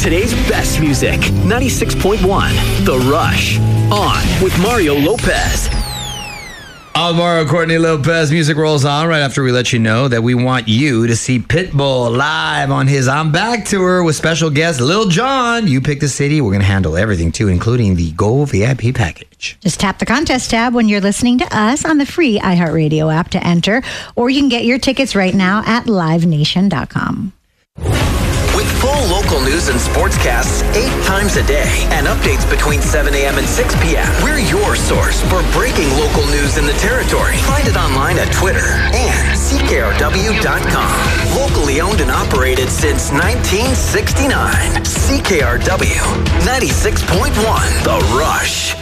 Today's best music, 96.1, The Rush. On with Mario Lopez. I'm Mario Courtney Lopez. Music rolls on right after we let you know that we want you to see Pitbull live on his I'm Back tour with special guest Lil Jon. You pick the city. We're going to handle everything, too, including the Gold VIP package. Just tap the contest tab when you're listening to us on the free iHeartRadio app to enter, or you can get your tickets right now at livenation.com. With full local news and sportscasts 8 times a day and updates between 7 a.m. and 6 p.m., we're your source for breaking local news in the territory. Find it online at Twitter and CKRW.com. Locally owned and operated since 1969. CKRW 96.1 The Rush.